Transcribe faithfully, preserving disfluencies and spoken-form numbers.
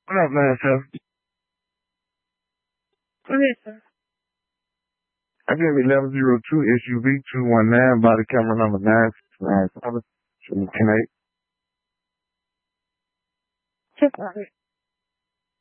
What up, man, sir? Go ahead, sir. I give eleven zero two S U V two one nine, body camera number nine six nine seven. Can I? Just